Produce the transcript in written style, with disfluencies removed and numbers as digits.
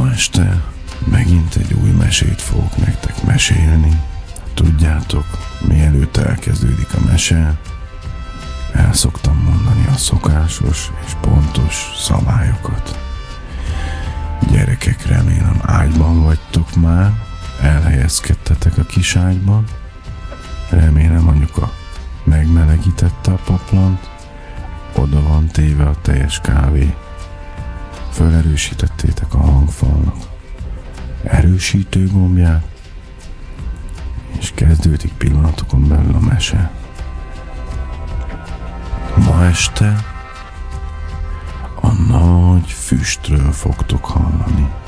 Ma este megint egy új mesét fogok nektek mesélni. Tudjátok, mielőtt elkezdődik a mese, el szoktam mondani a szokásos és pontos szabályokat. Gyerekek, remélem ágyban vagytok már, elhelyezkedtetek a kis ágyban. Remélem anyuka megmelegítette a paplant, oda van téve a teljes kávé. Felerősítettétek a hangfalnak erősítő gombját, és kezdődik pillanatokon belül a mese. Ma este a nagy füstről fogtok hallani.